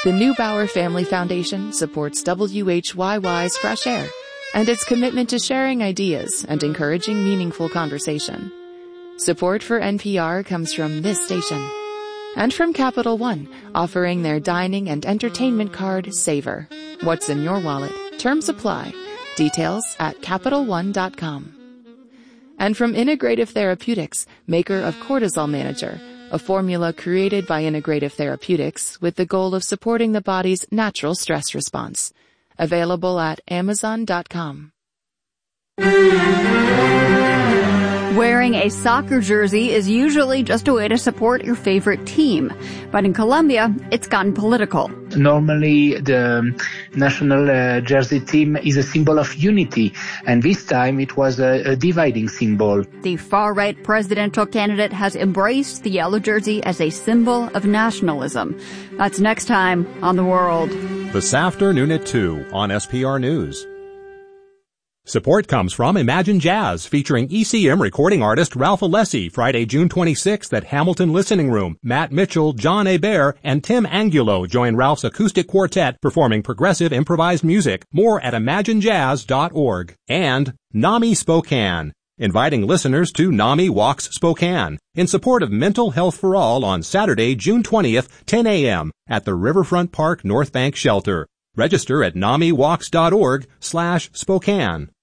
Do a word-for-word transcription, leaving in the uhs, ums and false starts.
The Neubauer Family Foundation supports W H Y Y's Fresh Air and its commitment to sharing ideas and encouraging meaningful conversation. Support for N P R comes from this station and from Capital One, offering their dining and entertainment card, Savor. What's in your wallet? Terms apply. Details at Capital One dot com. And from Integrative Therapeutics, maker of Cortisol Manager, a formula created by Integrative Therapeutics with the goal of supporting the body's natural stress response. Available at Amazon dot com. Wearing a soccer jersey is usually just a way to support your favorite team. But in Colombia, it's gotten political. Normally, the national uh, jersey team is a symbol of unity, and this time it was a, a dividing symbol. The far-right presidential candidate has embraced the yellow jersey as a symbol of nationalism. That's next time on The World. This afternoon at two on S P R News. Support comes from Imagine Jazz, featuring E C M recording artist Ralph Alessi, Friday, June twenty-sixth at Hamilton Listening Room. Matt Mitchell, John Hebert, and Tim Angulo join Ralph's acoustic quartet performing progressive improvised music. More at imagine jazz dot org. And NAMI Spokane, inviting listeners to NAMI Walks Spokane in support of mental health for all on Saturday, June twentieth, ten a.m. at the Riverfront Park North Bank Shelter. Register at nami walks dot org slash Spokane.